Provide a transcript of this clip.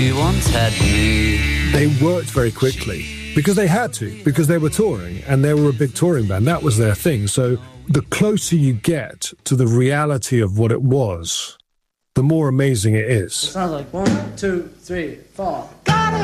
You once had me. They worked very quickly because they had to, because they were touring and they were a big touring band. That was their thing. So the closer you get to the reality of what it was, the more amazing it is. It sounds like 1, 2, 3, 4.